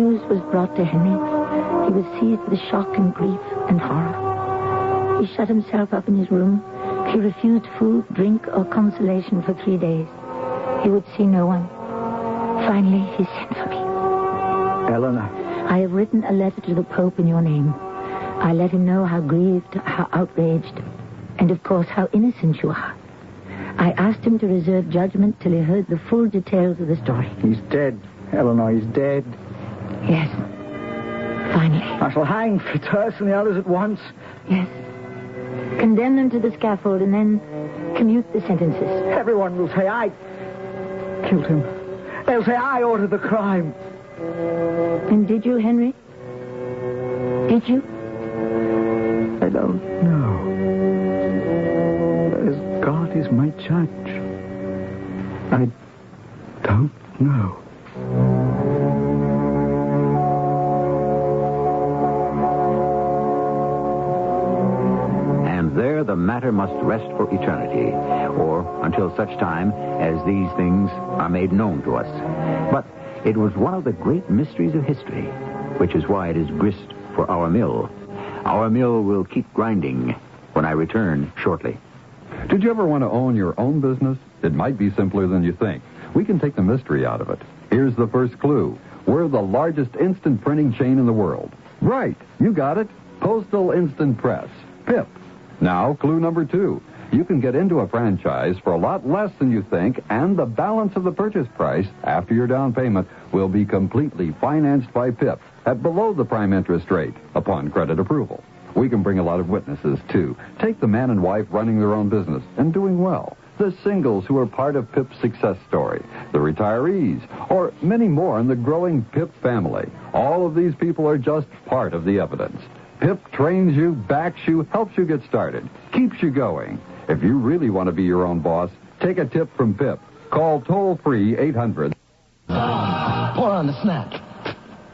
news was brought to Henry, he was seized with shock and grief and horror. He shut himself up in his room. He refused food, drink, or consolation for 3 days. He would see no one. Finally, he sent for me. Eleanor. I have written a letter to the Pope in your name. I let him know how grieved, how outraged, and of course how innocent you are. I asked him to reserve judgment till he heard the full details of the story. He's dead, Eleanor, he's dead. Yes. Finally. I shall hang Fitzurse and the others at once. Yes. Condemn them to the scaffold and then commute the sentences. Everyone will say I killed him. They'll say I ordered the crime. And did you, Henry? Did you? I don't know. But as God is my judge, I don't know. And there the matter must rest for eternity, or until such time as these things are made known to us. But it was one of the great mysteries of history, which is why it is grist for our mill. Our mill will keep grinding when I return shortly. Did you ever want to own your own business? It might be simpler than you think. We can take the mystery out of it. Here's the first clue. We're the largest instant printing chain in the world. Right, you got it. Postal Instant Press, PIP. Now, clue number 2. You can get into a franchise for a lot less than you think, and the balance of the purchase price after your down payment will be completely financed by PIP at below the prime interest rate upon credit approval. We can bring a lot of witnesses, too. Take the man and wife running their own business and doing well, the singles who are part of PIP's success story, the retirees, or many more in the growing PIP family. All of these people are just part of the evidence. PIP trains you, backs you, helps you get started, keeps you going. If you really want to be your own boss, take a tip from PIP. Call toll-free 800. Pour on the snack.